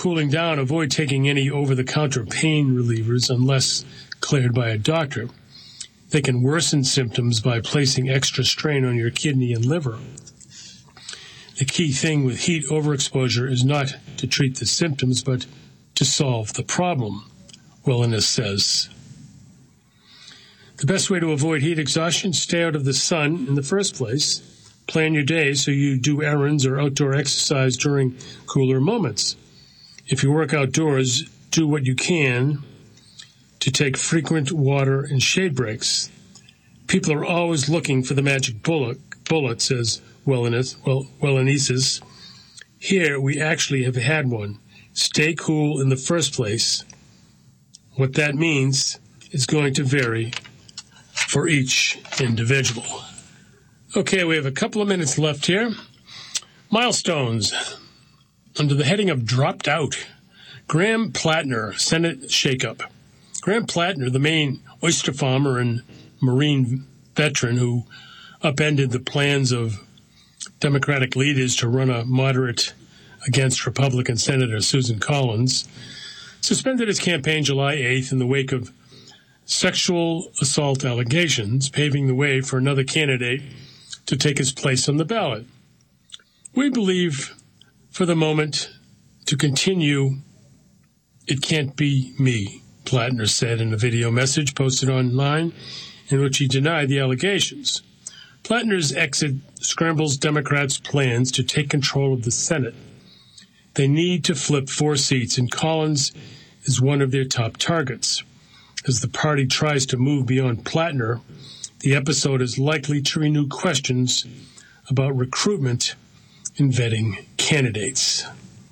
Cooling down, avoid taking any over-the-counter pain relievers unless cleared by a doctor. They can worsen symptoms by placing extra strain on your kidney and liver. The key thing with heat overexposure is not to treat the symptoms, but to solve the problem, Wellness says. The best way to avoid heat exhaustion, stay out of the sun in the first place. Plan your day so you do errands or outdoor exercise during cooler moments. If you work outdoors, do what you can to take frequent water and shade breaks. People are always looking for the magic bullet, says Wellness. Here, we actually have had one. Stay cool in the first place. What that means is going to vary for each individual. Okay, we have a couple of minutes left here. Milestones. Under the heading of Dropped Out, Graham Plattner, Senate Shakeup. Graham Plattner, the main oyster farmer and Marine veteran who upended the plans of Democratic leaders to run a moderate against Republican Senator Susan Collins, suspended his campaign July 8th in the wake of sexual assault allegations, paving the way for another candidate to take his place on the ballot. We believe, for the moment, to continue, it can't be me, Plattner said in a video message posted online in which he denied the allegations. Plattner's exit scrambles Democrats' plans to take control of the Senate. They need to flip 4 seats, and Collins is one of their top targets. As the party tries to move beyond Plattner, the episode is likely to renew questions about recruitment and vetting candidates.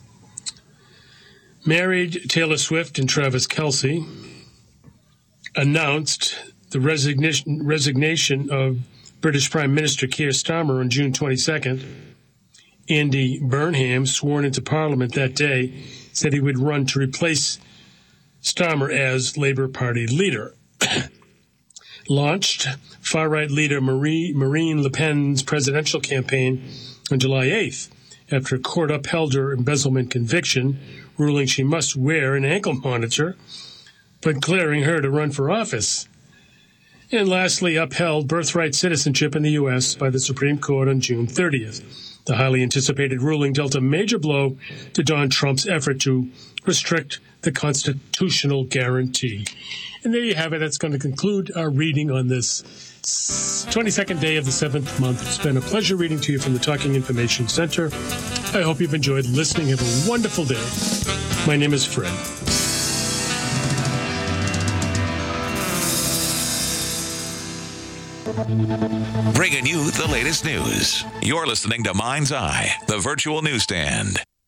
Married Taylor Swift and Travis Kelce announced the resignation of British Prime Minister Keir Starmer on June 22nd. Andy Burnham, sworn into Parliament that day, said he would run to replace Starmer as Labour Party leader. Launched far-right leader Marine Le Pen's presidential campaign on July 8th after a court upheld her embezzlement conviction, ruling she must wear an ankle monitor, but clearing her to run for office. And lastly, upheld birthright citizenship in the U.S. by the Supreme Court on June 30th. The highly anticipated ruling dealt a major blow to Donald Trump's effort to restrict the constitutional guarantee. And there you have it. That's going to conclude our reading on this 22nd day of the 7th month. It's been a pleasure reading to you from the Talking Information Center. I hope you've enjoyed listening. Have a wonderful day. My name is Fred. Bringing you the latest news. You're listening to Mind's Eye, the virtual newsstand.